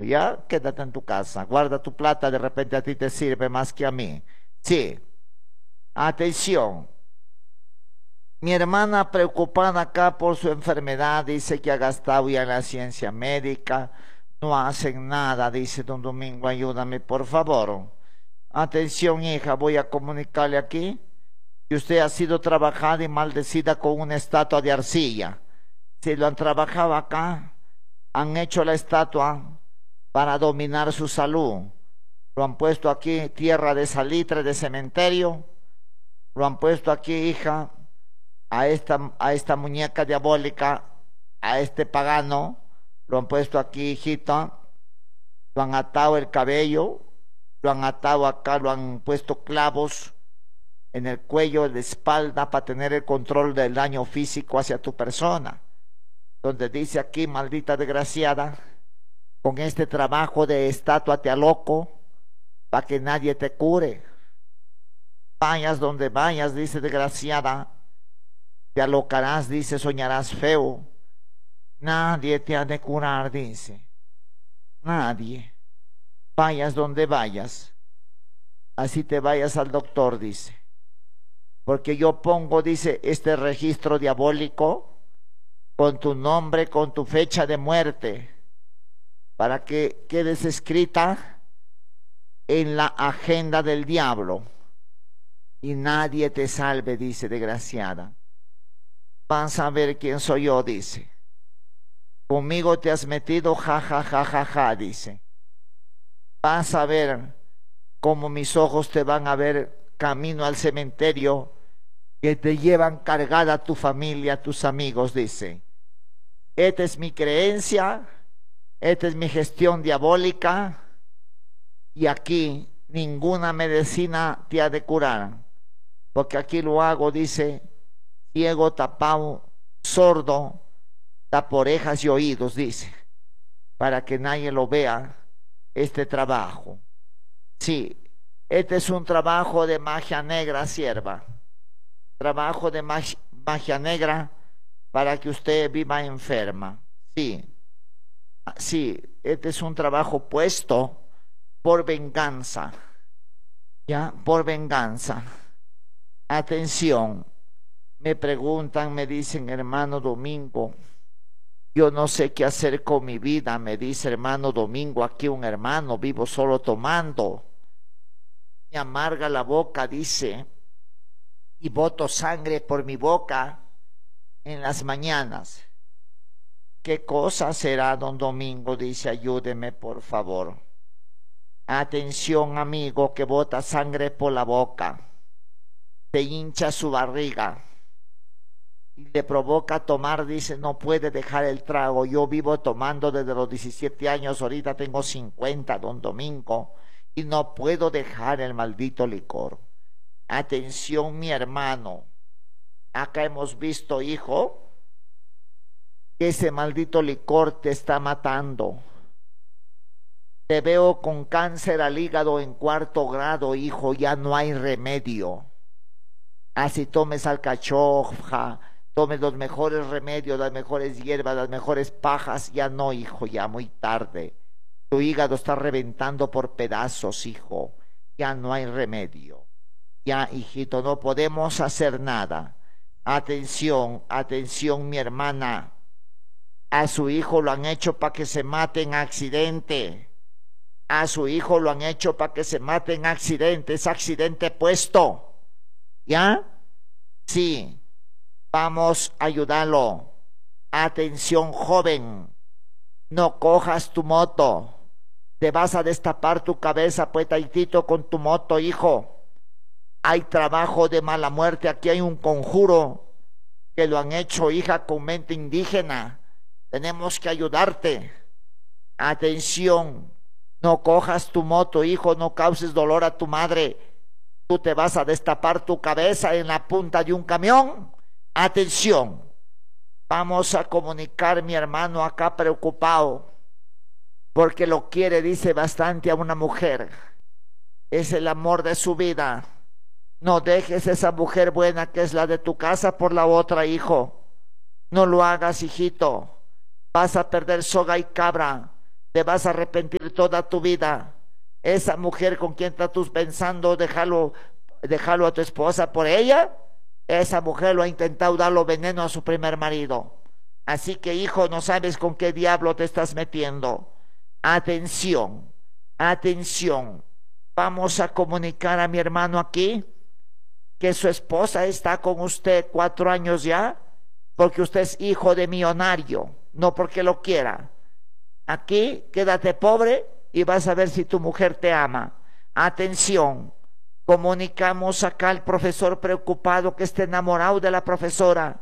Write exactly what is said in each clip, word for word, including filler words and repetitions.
¿ya? Quédate en tu casa, guarda tu plata, de repente a ti te sirve más que a mí. Sí, atención. Mi hermana preocupada acá por su enfermedad, dice que ha gastado ya en la ciencia médica, no hacen nada, dice don Domingo, ayúdame por favor. Atención hija, voy a comunicarle aquí que usted ha sido trabajada y maldecida con una estatua de arcilla. Si lo han trabajado acá, han hecho la estatua para dominar su salud. Lo han puesto aquí tierra de salitre, de cementerio. Lo han puesto aquí, hija, a esta, a esta muñeca diabólica, a este pagano. Lo han puesto aquí, hijita. Lo han atado el cabello. Lo han atado acá, lo han puesto clavos en el cuello, en la espalda, para tener el control del daño físico hacia tu persona. Donde dice aquí, maldita desgraciada, con este trabajo de estatua te aloco, para que nadie te cure. Vayas donde vayas, dice desgraciada, te alocarás, dice, soñarás feo. Nadie te ha de curar, dice. Nadie. Vayas donde vayas, así te vayas al doctor, dice. Porque yo pongo, dice, este registro diabólico con tu nombre, con tu fecha de muerte, para que quedes escrita en la agenda del diablo y nadie te salve, dice, desgraciada. Vas a ver quién soy yo, dice. Conmigo te has metido, ja, ja, ja, ja, ja, dice. Vas a ver cómo mis ojos te van a ver camino al cementerio, que te llevan cargada tu familia, tus amigos, dice. Esta es mi creencia, esta es mi gestión diabólica, y aquí ninguna medicina te ha de curar, porque aquí lo hago, dice, ciego, tapado, sordo, tapa orejas y oídos, dice, para que nadie lo vea. Este trabajo, sí, este es un trabajo de magia negra, sierva, trabajo de mag magia negra para que usted viva enferma, sí, sí, este es un trabajo puesto por venganza, ya, por venganza. Atención, me preguntan, me dicen, hermano Domingo, yo no sé qué hacer con mi vida, me dice hermano Domingo, aquí un hermano, vivo solo tomando. Me amarga la boca, dice, y boto sangre por mi boca en las mañanas. ¿Qué cosa será, don Domingo? Dice, ayúdeme por favor. Atención, amigo, que bota sangre por la boca, te hincha su barriga y le provoca tomar, dice, no puede dejar el trago. Yo vivo tomando desde los diecisiete años, ahorita tengo cincuenta, don Domingo, y no puedo dejar el maldito licor. Atención, mi hermano, acá hemos visto, hijo, que ese maldito licor te está matando. Te veo con cáncer al hígado en cuarto grado, hijo, ya no hay remedio. Así tomes alcachofa, tomes los mejores remedios, las mejores hierbas, las mejores pajas, ya no, hijo, ya muy tarde. Tu hígado está reventando por pedazos, hijo, ya no hay remedio. Ya, hijito, no podemos hacer nada. Atención, atención, mi hermana. A su hijo lo han hecho para que se mate en accidente. A su hijo lo han hecho para que se mate en accidente. Es accidente puesto. ¿Ya? Sí. Vamos a ayudarlo. Atención, joven. No cojas tu moto. Te vas a destapar tu cabeza, pues, taitito, con tu moto, hijo. Hay trabajo de mala muerte. Aquí hay un conjuro que lo han hecho, hija, con mente indígena. Tenemos que ayudarte. Atención. No cojas tu moto, hijo. No causes dolor a tu madre. Tú te vas a destapar tu cabeza en la punta de un camión. Atención. Vamos a comunicar, mi hermano acá preocupado, porque lo quiere, dice, bastante a una mujer. Es el amor de su vida. No dejes esa mujer buena que es la de tu casa por la otra, hijo. No lo hagas, hijito. Vas a perder soga y cabra. te vas a arrepentir toda tu vida. Esa mujer con quien estás tú pensando dejarlo, dejarlo a tu esposa por ella, esa mujer lo ha intentado darlo veneno a su primer marido. Así que, hijo, no sabes con qué diablo te estás metiendo. Atención, atención. Vamos a comunicar a mi hermano aquí que su esposa está con usted cuatro años ya, porque usted es hijo de millonario, no porque lo quiera. Aquí quédate pobre y vas a ver si tu mujer te ama. Atención, comunicamos acá al profesor preocupado que está enamorado de la profesora.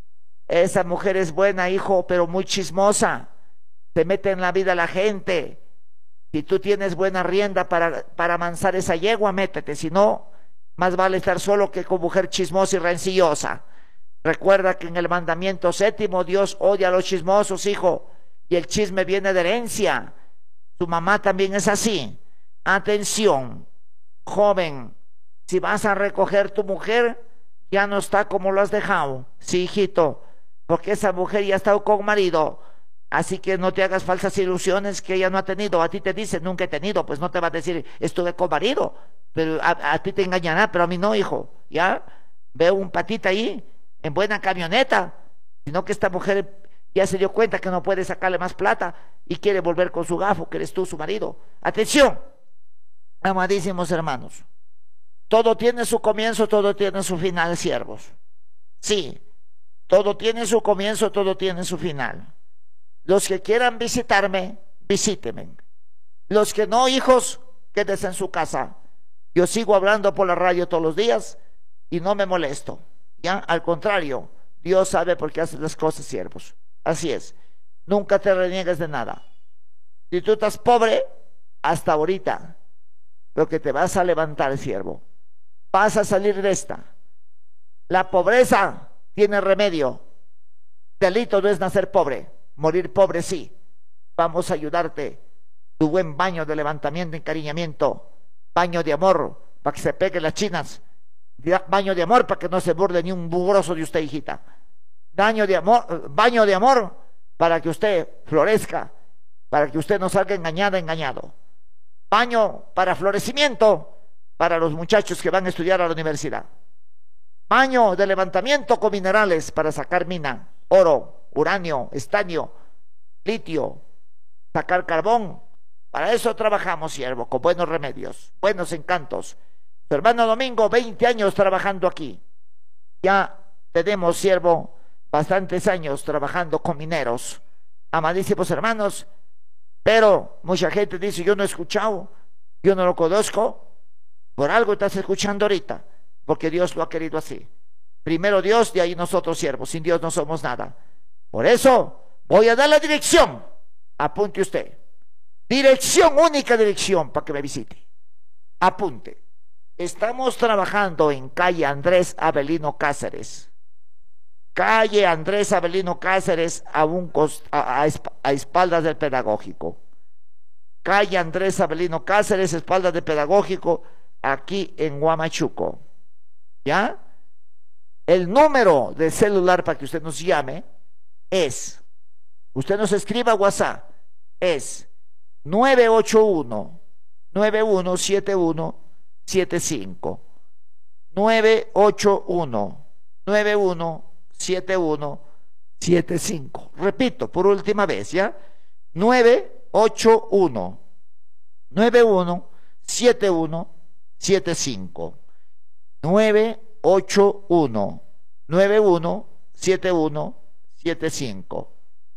Esa mujer es buena, hijo, pero muy chismosa. Se mete en la vida de la gente. Si tú tienes buena rienda para, para amansar esa yegua, métete. Si no, más vale estar solo que con mujer chismosa y rencillosa. Recuerda que en el mandamiento séptimo Dios odia a los chismosos, hijo. Y el chisme viene de herencia. Tu mamá también es así. Atención, joven. Si vas a recoger tu mujer, ya no está como lo has dejado. Sí, hijito. Porque esa mujer ya ha estado con marido. Así que no te hagas falsas ilusiones que ella no ha tenido. A ti te dice, nunca he tenido. Pues no te va a decir, estuve con marido. Pero a, a ti te engañará, pero a mí no, hijo. ¿Ya? Veo un patita ahí, en buena camioneta. Sino que esta mujer ya se dio cuenta que no puede sacarle más plata y quiere volver con su gafo, que eres tú, su marido. Atención, amadísimos hermanos. Todo tiene su comienzo, todo tiene su final, siervos. Sí, todo tiene su comienzo, todo tiene su final. Los que quieran visitarme, visítenme. Los que no, hijos, quédense en su casa. Yo sigo hablando por la radio todos los días y no me molesto. ¿Ya? Al contrario, Dios sabe por qué hace las cosas, siervos. Así es. Nunca te reniegues de nada. Si tú estás pobre, hasta ahorita, lo que te vas a levantar, siervo, vas a salir de esta. La pobreza tiene remedio. Delito no es nacer pobre. Morir pobre sí. Vamos a ayudarte. Tu buen baño de levantamiento, encariñamiento, baño de amor para que se peguen las chinas, baño de amor para que no se burde ni un bugroso de usted, hijita. Baño de amor, baño de amor para que usted florezca, para que usted no salga engañada, engañado. Baño para florecimiento para los muchachos que van a estudiar a la universidad. Baño de levantamiento con minerales para sacar mina, oro, uranio, estaño, litio, sacar carbón. Para eso trabajamos, siervo, con buenos remedios, buenos encantos. Su hermano Domingo, veinte años trabajando aquí. Ya tenemos, siervo, bastantes años trabajando con mineros. Amadísimos hermanos, pero mucha gente dice, yo no he escuchado, yo no lo conozco. Por algo estás escuchando ahorita, porque Dios lo ha querido así. Primero Dios, de ahí nosotros, siervos. Sin Dios no somos nada. Por eso voy a dar la dirección. Apunte usted. Dirección, única dirección para que me visite. Apunte. Estamos trabajando en calle Andrés Avelino Cáceres. Calle Andrés Avelino Cáceres a, un cost a, a, a espaldas del Pedagógico. Calle Andrés Avelino Cáceres, espaldas del Pedagógico, aquí en Huamachuco. ¿Ya? El número de celular para que usted nos llame es, usted nos escriba WhatsApp, es nueve ocho uno, nueve uno siete uno siete cinco. nueve ocho uno, nueve uno siete uno siete cinco. Repito, por última vez, ¿ya? nueve ocho uno, nueve uno siete uno siete cinco. nueve ocho uno, nueve uno siete uno siete cinco.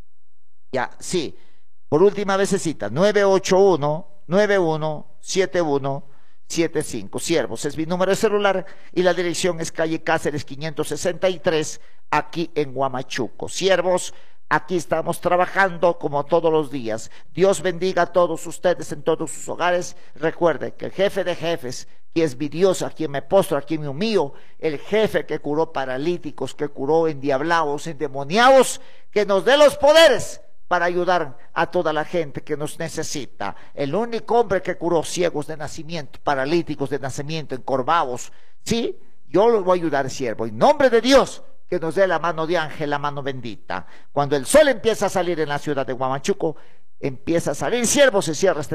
Ya, sí. Por última vez se cita, nueve ocho uno, nueve uno siete uno siete cinco. Siervos, es mi número de celular y la dirección es calle Cáceres quinientos sesenta y tres, aquí en Huamachuco. Siervos, aquí estamos trabajando como todos los días. Dios bendiga a todos ustedes en todos sus hogares. Recuerde que el jefe de jefes, que es mi Dios, a quien me postro, a quien me humillo, el jefe que curó paralíticos, que curó endiablados, endemoniados, que nos dé los poderes para ayudar a toda la gente que nos necesita. El único hombre que curó ciegos de nacimiento, paralíticos de nacimiento, encorvados, sí, yo los voy a ayudar, siervo, en nombre de Dios, que nos dé la mano de ángel, la mano bendita. Cuando el sol empieza a salir en la ciudad de Huamachuco, empieza a salir ciervo, se cierra este